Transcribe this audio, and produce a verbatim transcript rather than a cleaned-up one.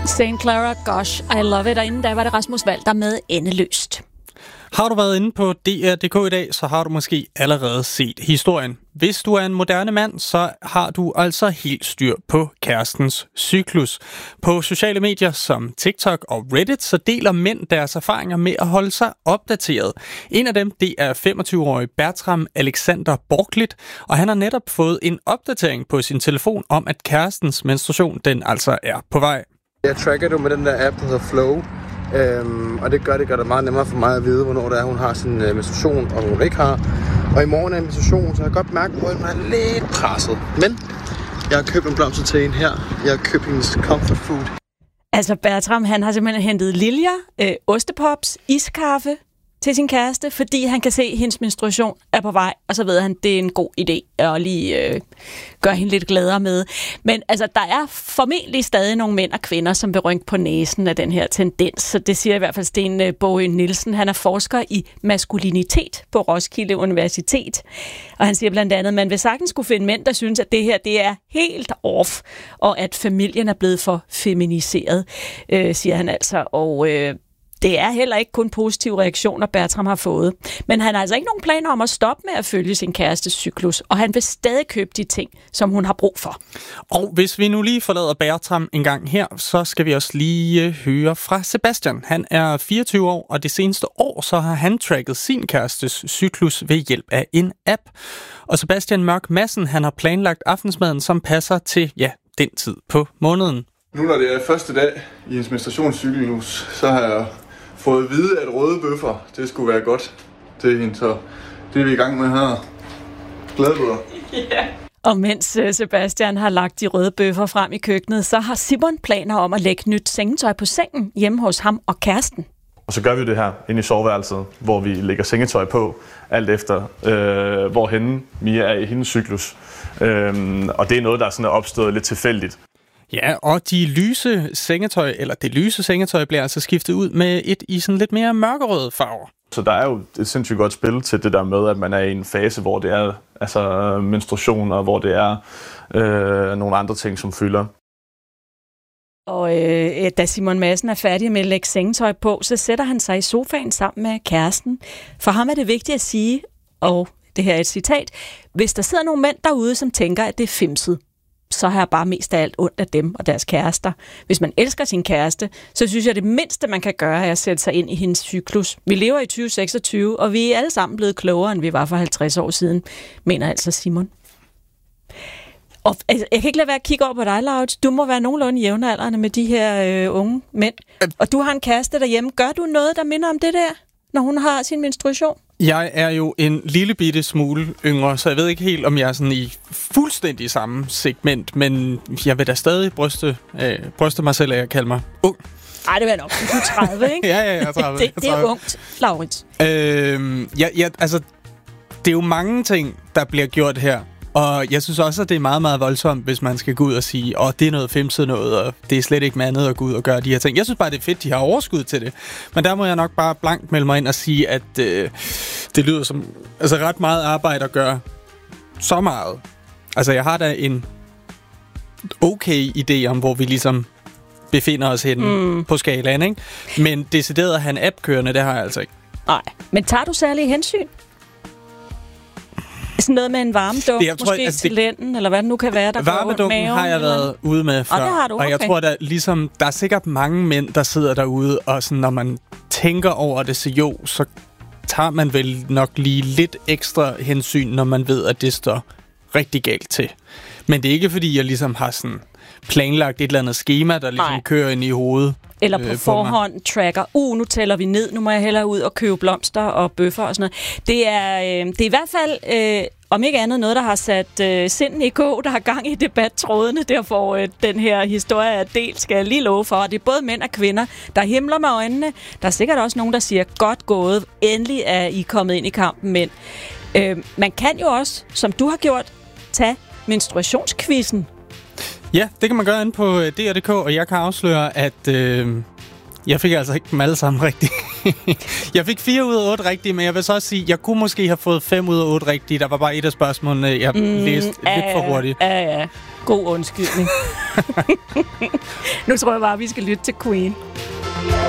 Saint Clara, gosh, I love it. Og inden da var det Rasmus Walter med Endeløst. Har du været inde på D R punktum D K i dag, så har du måske allerede set historien. Hvis du er en moderne mand, så har du altså helt styr på kærestens cyklus. På sociale medier som TikTok og Reddit, så deler mænd deres erfaringer med at holde sig opdateret. En af dem, det er femogtyve-årig Bertram Alexander Borglit, og han har netop fået en opdatering på sin telefon om, at kærestens menstruation, den altså er på vej. Jeg tracker det med den der app, der hedder Flow. Øhm, og det gør det gør det meget nemmere for mig at vide, hvornår det er, hun har sin øh, menstruation, og hun ikke har. Og i morgen er menstruation, så jeg godt mærke, at hun er lidt presset. Men jeg har købt en blomster til hende her. Jeg har købt hendes comfort food. Altså Bertram, han har simpelthen hentet liljer, øh, ostepops, iskaffe til sin kæreste, fordi han kan se, at hendes menstruation er på vej, og så ved han, at det er en god idé at lige øh, gøre hende lidt gladere med. Men altså, der er formentlig stadig nogle mænd og kvinder, som vil rynke på næsen af den her tendens. Så det siger i hvert fald Sten Bogø Nielsen. Han er forsker i maskulinitet på Roskilde Universitet. Og han siger blandt andet, at man vil sagtens kunne finde mænd, der synes, at det her det er helt off, og at familien er blevet for feminiseret, øh, siger han altså. Og øh, det er heller ikke kun positive reaktioner, Bertram har fået. Men han har altså ikke nogen planer om at stoppe med at følge sin kærestes cyklus, og han vil stadig købe de ting, som hun har brug for. Og hvis vi nu lige forlader Bertram en gang her, så skal vi også lige høre fra Sebastian. Han er fireogtyve år, og det seneste år så har han tracket sin kærestes cyklus ved hjælp af en app. Og Sebastian Mørk Madsen, han har planlagt aftensmaden, som passer til, ja, den tid på måneden. Nu når det er første dag i hendes menstruationscyklus, så har jeg fået at vide, at røde bøffer, det skulle være godt til hende, så det er vi i gang med her. Glædebøder. Yeah. Og mens Sebastian har lagt de røde bøffer frem i køkkenet, så har Simon planer om at lægge nyt sengetøj på sengen hjemme hos ham og kæresten. Og så gør vi det her inde i soveværelset, hvor vi lægger sengetøj på, alt efter øh, hvorhenne Mia er i hendes cyklus. Øhm, og det er noget, der sådan er opstået lidt tilfældigt. Ja, og de lyse sengetøj, eller det lyse sengetøj bliver altså skiftet ud med et i sådan lidt mere mørkerøde farver. Så der er jo et sindssygt godt spil til det der med, at man er i en fase, hvor det er altså menstruation, og hvor det er øh, nogle andre ting, som fylder. Og øh, da Simon Madsen er færdig med at lægge sengetøj på, så sætter han sig i sofaen sammen med kæresten. For ham er det vigtigt at sige, og det her er et citat, hvis der sidder nogle mænd derude, som tænker, at det er femset, så har jeg bare mest af alt ondt af dem og deres kærester. Hvis man elsker sin kæreste, så synes jeg, det mindste, man kan gøre, er at sætte sig ind i hendes cyklus. Vi lever i tyve seksogtyve, og vi er alle sammen blevet klogere, end vi var for halvtreds år siden, mener altså Simon. Og altså, jeg kan ikke lade være at kigge over på dig, Laurits. Du må være nogenlunde jævnaldrende med de her øh, unge mænd. Og du har en kæreste derhjemme. Gør du noget, der minder om det der, når hun har sin menstruation? Jeg er jo en lille bitte smule yngre, så jeg ved ikke helt, om jeg er sådan i fuldstændig samme segment, men jeg vil da stadig bryste, øh, bryste mig selv af at kalde mig ung. Ej, det var nok. Du er tredive, ikke? ja, ja, jeg er tredive. det, det er ungt, Laurits. Øh, ja, ja, altså, det er jo mange ting, der bliver gjort her. Og jeg synes også, at det er meget, meget voldsomt, hvis man skal gå ud og sige, åh, det er noget femset noget, og det er slet ikke mandet at gå ud og gøre de her ting. Jeg synes bare, det er fedt, de har overskud til det. Men der må jeg nok bare blankt melde mig ind og sige, at øh, det lyder som altså ret meget arbejde at gøre så meget. Altså, jeg har da en okay idé om, hvor vi ligesom befinder os henne mm. på skalaen, ikke? Men decideret at have en app kørende, det har jeg altså ikke. Nej, men tager du særlige hensyn? Sådan noget med en varmedunk, det, måske altså, til lænden, eller hvad det nu kan være, der går varmedunken har jeg været ude med før. Og det har du, okay. Og jeg tror, der, ligesom, der er sikkert mange mænd, der sidder derude, og sådan, når man tænker over det, så jo, så tager man vel nok lige lidt ekstra hensyn, når man ved, at det står rigtig galt til. Men det er ikke, fordi jeg ligesom har sådan planlagt et eller andet schema, der ligesom Nej. kører ind i hovedet. Eller på øh, forhånd på tracker, uh, nu tæller vi ned, nu må jeg hellere ud og købe blomster og bøffer og sådan noget. Det er, øh, det er i hvert fald, øh, om ikke andet, noget, der har sat øh, sinden i gå, der har gang i debattrådene, derfor øh, den her historie er delt, skal jeg lige love for. Det er både mænd og kvinder, der himler med øjnene. Der er sikkert også nogen, der siger, godt gået, endelig er I kommet ind i kampen, mænd. Øh, man kan jo også, som du har gjort, tage menstruationsquizzen. Ja, det kan man gøre inde på D R punktum D K, og jeg kan afsløre, at øh, jeg fik altså ikke dem alle sammen rigtigt. Jeg fik fire ud af otte rigtige, men jeg vil så også sige, at jeg kunne måske have fået fem ud af otte rigtige. Der var bare et af spørgsmålene, jeg mm, læste ja, lidt for hurtigt. Ja, ja. God undskyldning. Nu tror jeg bare, vi skal lytte til Queen.